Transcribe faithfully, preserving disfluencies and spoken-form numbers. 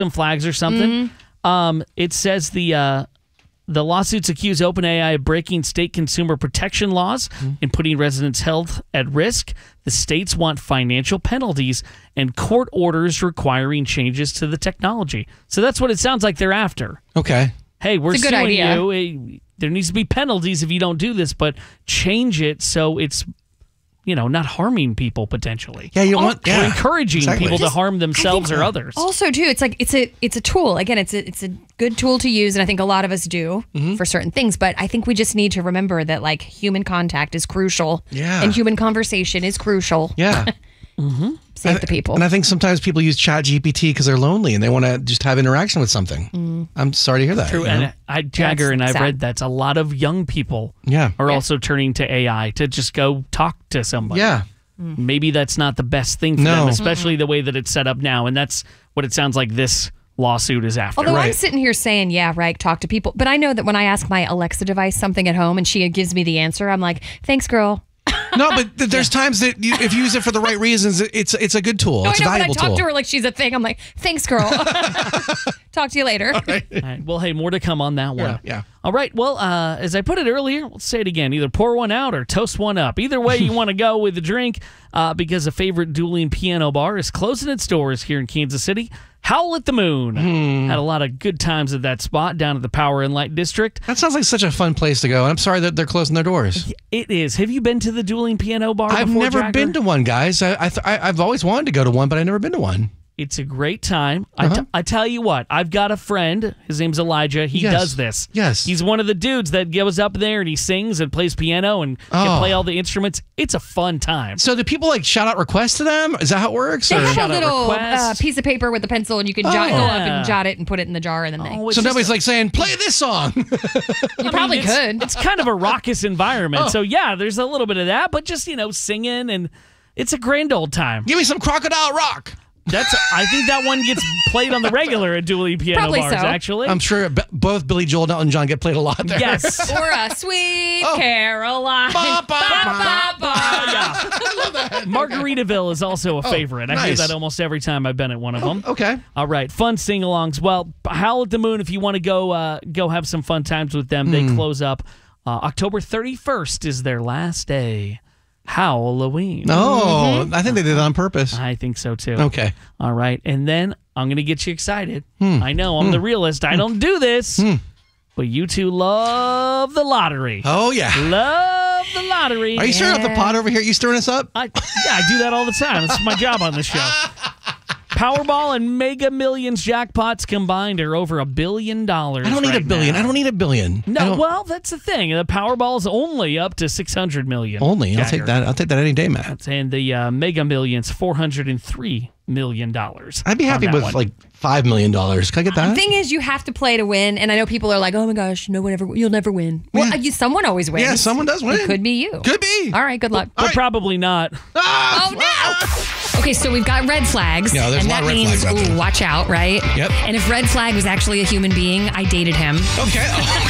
some flags or something. Mm-hmm. Um, it says the uh, the lawsuits accuse OpenAI of breaking state consumer protection laws mm-hmm. and putting residents' health at risk. The states want financial penalties and court orders requiring changes to the technology. So that's what it sounds like they're after. Okay. Hey, we're it's a good suing idea. you. There needs to be penalties if you don't do this, but change it so it's, you know, not harming people potentially. Yeah, you don't want yeah. Or encouraging exactly. people to Just, harm themselves think, or others. Also, too, it's like it's a it's a tool. Again, it's a it's a good tool to use, and I think a lot of us do mm-hmm. for certain things. But I think we just need to remember that like human contact is crucial, yeah, and human conversation is crucial. Yeah. mm-hmm. Save th- the people. And I think sometimes people use Chat G P T because they're lonely and they want to just have interaction with something. Mm. I'm sorry to hear that. True, you know? and I, Jagger, That's and I've sad. read that's a lot of young people yeah. are Yeah. also turning to A I to just go talk to somebody. Yeah. Maybe that's not the best thing for No. them, especially the way that it's set up now, and that's what it sounds like this lawsuit is after. Although I'm Right. sitting here saying, yeah, right, talk to people. But I know that when I ask my Alexa device something at home and she gives me the answer, I'm like, thanks, girl. No, but th- there's times that you, if you use it for the right reasons, it's it's a good tool. No, it's I know, a but I valuable talk tool. to her like she's a thing. I'm like, thanks, girl. Talk to you later. All right. Well, hey, more to come on that one. Yeah, yeah. All right. Well, uh, as I put it earlier, let's say it again. Either pour one out or toast one up. Either way you want to go with the drink, uh, because a favorite dueling piano bar is closing its doors here in Kansas City. Howl at the Moon. Hmm. Had a lot of good times at that spot down at the Power and Light District. That sounds like such a fun place to go. And I'm sorry that they're closing their doors. It is. Have you been to the dueling piano bar I've before, never Jagger? been to one, guys. I, I th- I, I've always wanted to go to one, but I've never been to one. It's a great time. I, Uh-huh. t- I tell you what, I've got a friend. His name's Elijah. He Yes. does this. Yes. He's one of the dudes that goes up there and he sings and plays piano and can Oh. play all the instruments. It's a fun time. So do people like shout out requests to them? Is that how it works? They Or- have a Shout out little uh, request. piece of paper with a pencil, and you can jot, Oh. go up Yeah. and jot it and put it in the jar, and then they. Oh, it's so just nobody's a- like saying, play this song. you probably it's, could. It's kind of a raucous environment. Oh. So, yeah, there's a little bit of that, but just, you know, singing, and it's a grand old time. Give me some Crocodile Rock. That's. I think that one gets played on the regular at dueling piano Probably bars, so. actually. I'm sure b- both Billy Joel and Elton John get played a lot there. Yes. Or a sweet Oh. Caroline. Ba, ba, ba, ba. Margaritaville is also a favorite. I hear nice. that almost every time I've been at one of them. Okay. All right, fun sing-alongs. Well, Howl at the Moon, if you want to go uh, go have some fun times with them, they close up uh, October thirty-first is their last day. Halloween. Oh, I think they did that on purpose. I think so, too. Okay. All right, and then I'm going to get you excited. I know, I'm the realist. I don't do this, but you two love the lottery. Oh, yeah. Love the lottery. Are you stirring up the pot over here? You stirring us up? I, yeah, I do that all the time. That's my job on the show. Powerball and Mega Millions jackpots combined are over a billion dollars. I don't need right a billion. now. I don't need a billion. I No, don't- well, that's the thing. The Powerball is only up to six hundred million. Only. I'll Jagger. take that. I'll take that any day, Matt. And the uh, Mega Millions, four hundred three million dollars. I'd be happy on that with one. like five million dollars. Can I get The that? thing is, you have to play to win, and I know people are like, "Oh my gosh, no one ever, you'll never win." Well, Yeah. you, someone always wins. Yeah, someone does win. It could be you. Could be. All right, good luck. But probably not. Ah! Oh no! Okay, so we've got red flags, Yeah, there's and a lot that of red means flags out there. ooh, watch out, right? Yep. And if red flag was actually a human being, I dated him. Okay. Oh,